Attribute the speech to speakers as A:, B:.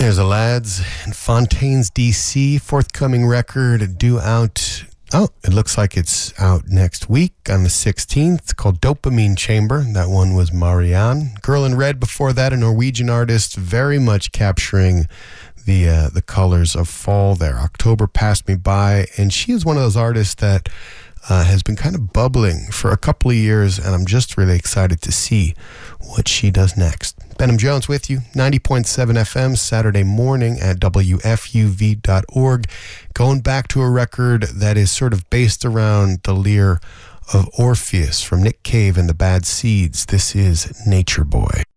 A: There's the lads in Fontaine's, D.C. Forthcoming record due out. Oh, it looks like it's out next week on the 16th. It's called Dopamine Chamber. That one was Marianne. Girl in Red before that, a Norwegian artist, very much capturing the colors of fall there. October passed me by, and she is one of those artists that has been kind of bubbling for a couple of years, and I'm just really excited to see what she does next. Benham Jones with you, 90.7 FM, Saturday morning at WFUV.org. Going back to a record that is sort of based around the lyre of Orpheus from Nick Cave and the Bad Seeds. This is Nature Boy.